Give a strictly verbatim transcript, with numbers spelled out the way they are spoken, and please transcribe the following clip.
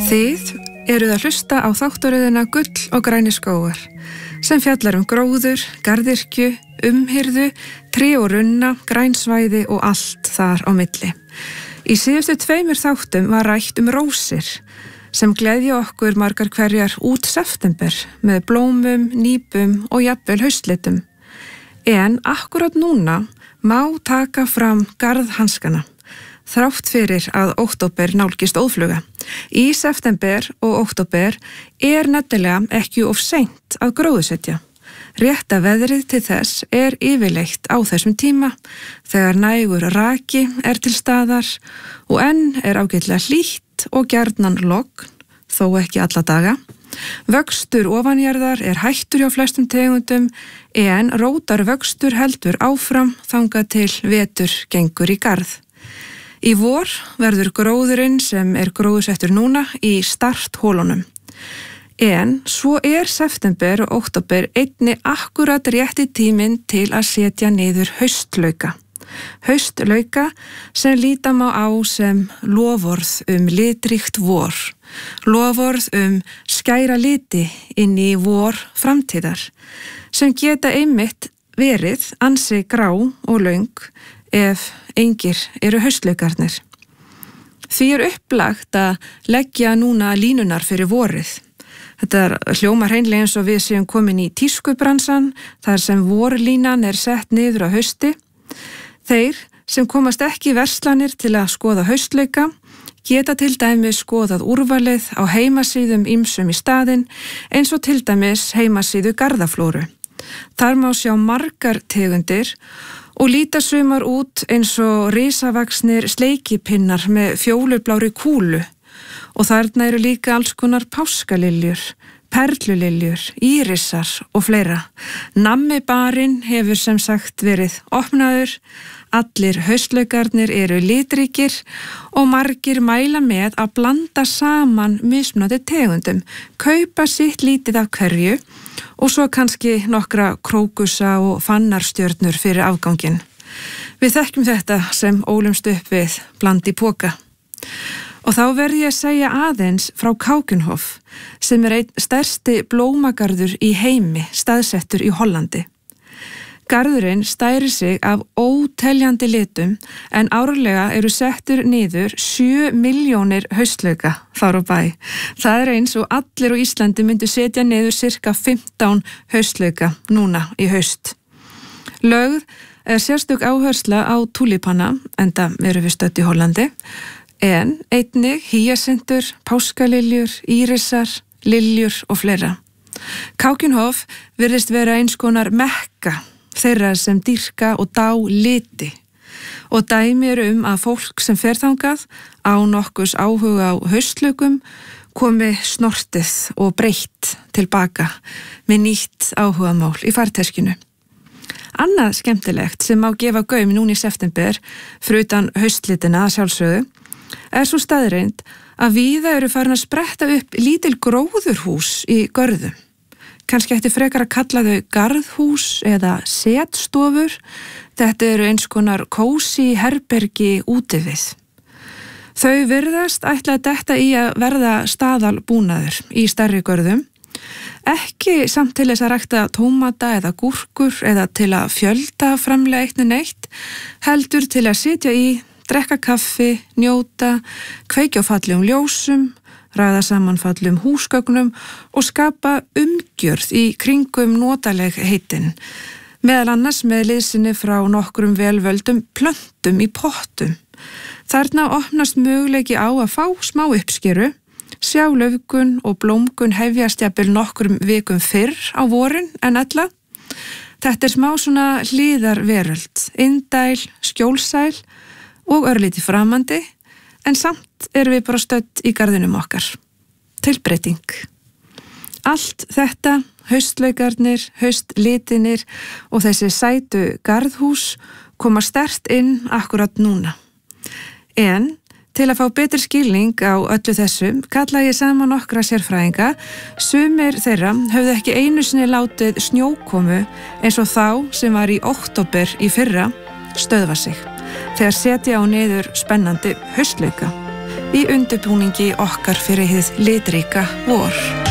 Þið eruð að hlusta á þáttaröðina Gull og græni skógar sem fjallar um gróður, garðyrkju, umhirðu, tré og runna, grænsvæði og allt þar á milli. Í síðustu tveimur þáttum var rætt um rósir sem gleðja okkur margar hverjar út september með blómum, nýpum og jafnvel haustlitum. En akkurat núna má taka fram garðhanskana. Þrátt fyrir að október nálgist óðfluga. Í september og október er nefnilega ekki of seint að gróðursetja. Rétta veðrið til þess er yfirleitt á þessum tíma þegar nægur raki er til staðar og enn er ágætlega hlýtt og gjarnan logn, þó ekki alla daga. Vöxtur ofanjarðar er hættur hjá flestum tegundum en rótar vöxtur heldur áfram þangað til vetur gengur í garð. Í vor verður gróðurinn sem er gróðursettur núna í starthólunum. En svo er september og október einni akkurat rétti tíminn til að setja niður haustlauka. Haustlauka sem líta má á sem loforð um litríkt vor. Loforð um skæra liti inn í vor framtíðar sem geta einmitt verið ansi grá og löng ef engir eru haustlaukarnir. Því er upplagt að leggja núna línunar fyrir vorið. Þetta er hljómar hreinlega eins og við séum komin í tískubransan, þar sem vorlínan er sett niður á hausti. Þeir sem komast ekki í verslanir til að skoða haustlauka geta til dæmis skoðað úrvalið á heimasíðum ýmsum í staðinn, eins og til dæmis heimasíðu Garðaflóru. Þar má sjá margar tegundir og líta sumar út eins og risavaxnir sleikipinnar með fjólublári kúlu og þarna eru líka alls konar páskaliljur, perluliljur, írisar og fleira. Nammibarinn hefur sem sagt verið opnaður, allir haustlaukarnir eru litríkir og margir mæla með að blanda saman mismunandi tegundum, kaupa sitt lítið af hverju og svo kannski nokkra krókusa og fannarstjörnur fyrir afganginn. Við þekkjum þetta sem ólumst upp við bland í poka. Og þá verð ég að segja aðeins frá Keukenhof sem er einn stærsti blómagarður í heimi staðsettur í Hollandi. Garðurinn stærir sig af óteljandi litum en árlega eru settur niður sjö milljónir haustlauka þar á bæ. Það er eins og allir á Íslandi myndu setja niður cirka fimmtán haustlauka núna í haust. Lögð er sérstök áhersla á túlípana, enda eru við stödd í Hollandi, en einnig hýjasintur, páskaliljur, írisar, liljur og fleira. Keukenhof virðist vera eins konar mekka þeirra sem dýrka og dá liti og dæmi eru um að fólk sem fer þangað á nokkurs áhuga á haustlaukum komi snortið og breytt tilbaka með nýtt áhugamál í farteskinu. Annað skemmtilegt sem má gefa gaum núna í september fyrir utan haustlitina að sjálfsögðu er svo staðreind að víða eru farin að spretta upp lítil gróðurhús í görðum. Kannski ætti frekar að kalla þau garðhús eða setstofur. Þetta eru eins konar kósí herbergi úti við. Þau virðast ætla að detta í að verða staðalbúnaður í stærri görðum. Ekki samt til þess að rækta tómata eða gúrkur eða til að fjölda framlega eitt neitt, heldur til að sitja í, drekka kaffi, njóta, kveikja á fallegum ljósum, ræða saman fallegum húsgögnum og skapa umgjörð í kringum notaleg heitin, meðal annars með liðsinni frá nokkrum velvöldum plöntum í pottum. Þarna opnast möguleiki á að fá smá uppskeru, sjá laufgun og blómgun hefjast jafnvel nokkrum vikum fyrr á vorin en ella. Þetta er smá svona hlíðarveröld, indæl, skjólsæl og örlítið framandi, en samt erum við bara stödd í garðinum okkar. Tilbreyting. Allt þetta, haustlaukarnir, haustlitinir og þessi sætu garðhús koma sterkt inn akkurat núna. En til að fá betri skilning á öllu þessu kalla ég saman nokkra sérfræðinga. Sumir þeirra höfðu ekki einu sinni látið snjókomu eins og þá sem var í október í fyrra stöðva sig þegar setja á niður spennandi haustlauka. í undirbúningi okkar fyrir hið litríka vor.